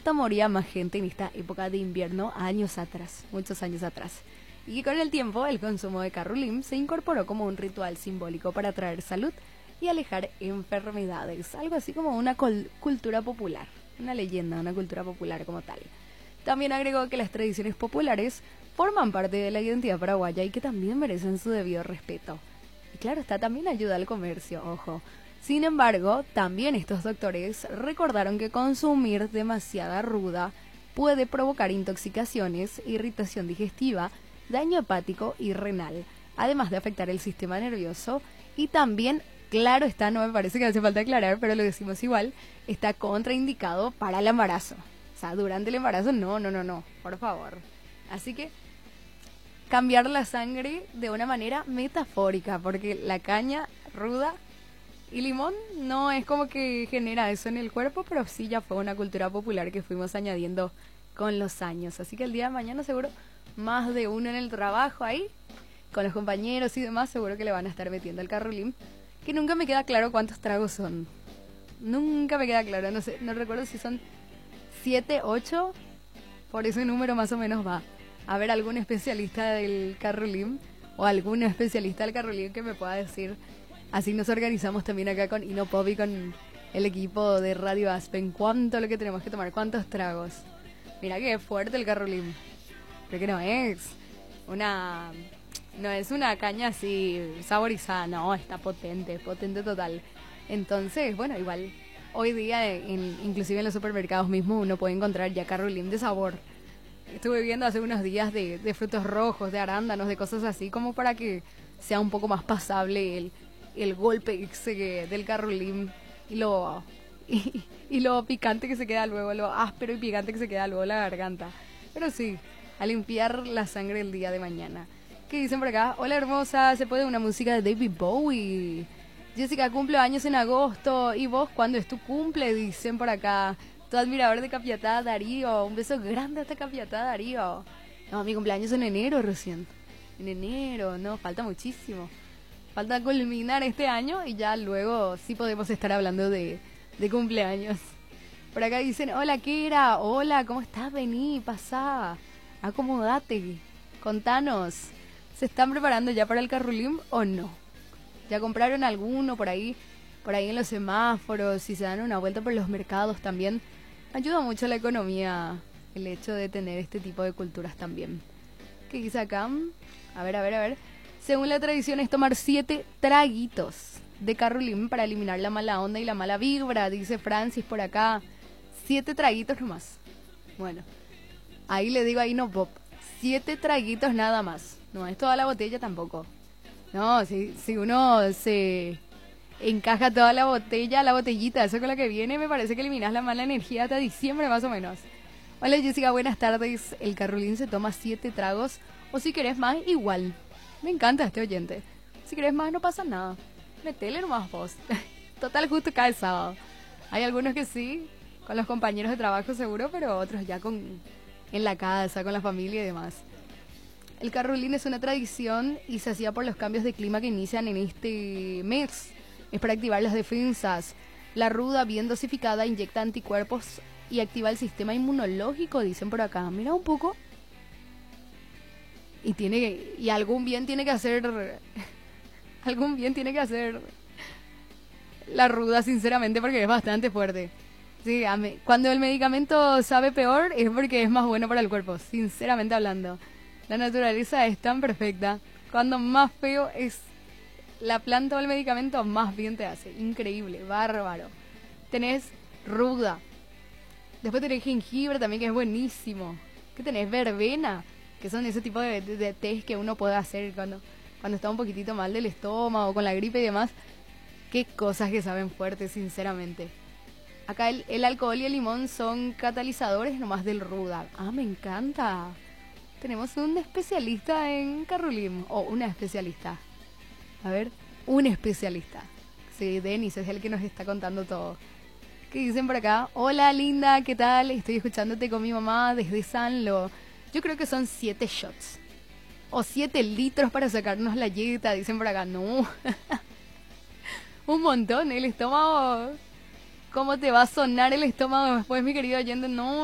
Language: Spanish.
nunca moría más gente en esta época de invierno años atrás, muchos años atrás. Y que con el tiempo el consumo de carrulim se incorporó como un ritual simbólico para traer salud y alejar enfermedades, algo así como una cultura popular, una leyenda, una cultura popular como tal. También agregó que las tradiciones populares forman parte de la identidad paraguaya y que también merecen su debido respeto. Y claro está, también ayuda al comercio, ojo. Sin embargo, también estos doctores recordaron que consumir demasiada ruda puede provocar intoxicaciones, irritación digestiva, daño hepático y renal, además de afectar el sistema nervioso y también, claro está, no me parece que hace falta aclarar, pero lo decimos igual, está contraindicado para el embarazo. O sea, durante el embarazo, no, por favor. Así que cambiar la sangre de una manera metafórica, porque la caña ruda y limón no es como que genera eso en el cuerpo, pero sí ya fue una cultura popular que fuimos añadiendo con los años. Así que el día de mañana seguro más de uno en el trabajo ahí, con los compañeros y demás, seguro que le van a estar metiendo el carrulim, que nunca me queda claro cuántos tragos son. Nunca me queda claro, no sé, no recuerdo si son 7, 8, por ese número más o menos va. A ver, algún especialista del carrulim o algún especialista del carrulim que me pueda decir. Así nos organizamos también acá con Inopop y con el equipo de Radio Aspen. ¿Cuánto lo que tenemos que tomar? ¿Cuántos tragos? Mira que fuerte el carrulim. Pero que no es una caña así saborizada, no, está potente total. Entonces, bueno, igual hoy día inclusive en los supermercados mismos uno puede encontrar ya carrulim de sabor. Estuve viendo hace unos días de frutos rojos, de arándanos, de cosas así, como para que sea un poco más pasable el golpe del carrulim y lo picante que se queda luego, lo áspero y picante que se queda luego en la garganta. Pero sí, a limpiar la sangre el día de mañana. ¿Qué dicen por acá? Hola hermosa, ¿se puede una música de David Bowie? Jessica cumple años en agosto. ¿Y vos cuándo es tu cumple? Dicen por acá. Tu admirador de Capiatá, Darío. Un beso grande hasta Capiatá, Darío. No, mi cumpleaños en enero recién. En enero, no, falta muchísimo. Falta culminar este año y ya luego sí podemos estar hablando de cumpleaños. Por acá dicen, hola, ¿qué era? Hola, ¿cómo estás? Vení, pasá. Acomodate. Contanos. ¿Se están preparando ya para el carrulim o no? ¿Ya compraron alguno por ahí en los semáforos? Si se dan una vuelta por los mercados también. Ayuda mucho a la economía el hecho de tener este tipo de culturas también. ¿Qué dice acá? A ver. Según la tradición es tomar 7 traguitos de carrulim para eliminar la mala onda y la mala vibra, dice Francis por acá. 7 traguitos nomás. Bueno, ahí le digo a Inopop, 7 traguitos nada más. No es toda la botella tampoco. No, si uno se encaja toda la botellita, eso con la que viene, me parece que eliminas la mala energía hasta diciembre más o menos. Hola Jessica, buenas tardes. El carrulim se toma 7 tragos, o si querés más, igual. Me encanta este oyente. Si querés más, no pasa nada. Metele nomás vos. Total, justo cae el sábado. Hay algunos que sí, con los compañeros de trabajo seguro, pero otros ya en la casa, con la familia y demás. El carrulim es una tradición y se hacía por los cambios de clima que inician en este mes. Es para activar las defensas. La ruda, bien dosificada, inyecta anticuerpos y activa el sistema inmunológico, dicen por acá. Mira un poco. Y algún bien tiene que hacer la ruda, sinceramente, porque es bastante fuerte. Sí, cuando el medicamento sabe peor es porque es más bueno para el cuerpo, sinceramente hablando. La naturaleza es tan perfecta. Cuando más feo es la planta o el medicamento, más bien te hace. Increíble, bárbaro. Tenés ruda. Después tenés jengibre también, que es buenísimo. ¿Qué tenés? Verbena, que son ese tipo de test que uno puede hacer cuando está un poquitito mal del estómago, con la gripe y demás. Qué cosas que saben fuerte, sinceramente. Acá el alcohol y el limón son catalizadores nomás del ruda. Ah, me encanta. Tenemos un especialista en carrulim, o una especialista. A ver, un especialista. Sí, Denis es el que nos está contando todo. ¿Qué dicen por acá? Hola, linda, ¿qué tal? Estoy escuchándote con mi mamá desde Sanlo. Yo creo que son 7 shots. O 7 litros para sacarnos la yeta, dicen por acá. No. Un montón, el estómago. ¿Cómo te va a sonar el estómago después, mi querido oyente? No,